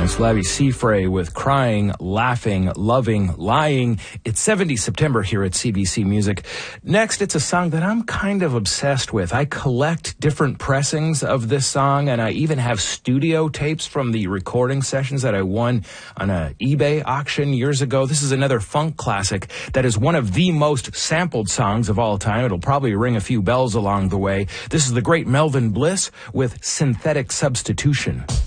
It's Lavi Seafray with Crying, Laughing, Loving, Lying. It's 70 September here at CBC Music. Next, it's a song that I'm kind of obsessed with. I collect different pressings of this song, and I even have studio tapes from the recording sessions that I won on an eBay auction years ago. This is another funk classic that is one of the most sampled songs of all time. It'll probably ring a few bells along the way. This is the great Melvin Bliss with Synthetic Substitution.